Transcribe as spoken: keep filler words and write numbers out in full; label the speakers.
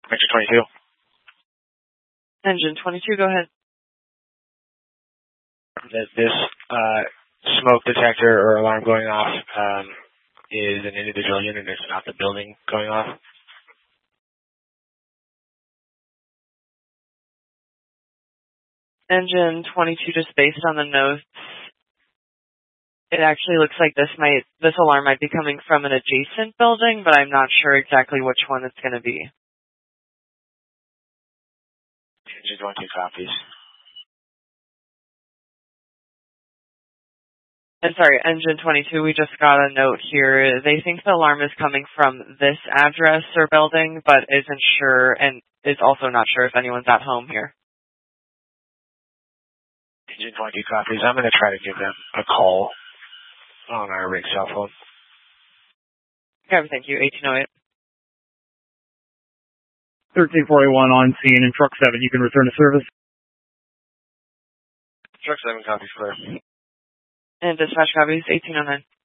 Speaker 1: Engine twenty-two.
Speaker 2: Engine twenty-two, go ahead.
Speaker 1: That this uh, smoke detector or alarm going off um, is an individual unit. It's not the building going off.
Speaker 2: Engine twenty-two, just based on the notes, it actually looks like this might this alarm might be coming from an adjacent building, but I'm not sure exactly which one it's going to be.
Speaker 1: Engine twenty-two copies.
Speaker 2: And sorry, Engine twenty-two, we just got a note here. They think the alarm is coming from this address or building, but isn't sure and is also not sure if anyone's at home here.
Speaker 1: Engine twenty-two copies. I'm going to try to give them a call on our rig cell phone.
Speaker 2: Okay, thank you. eighteen oh eight.
Speaker 3: thirteen forty-one on scene in truck seven. You can return to service.
Speaker 1: Truck seven copies clear.
Speaker 2: And dispatch copies, eighteen oh nine.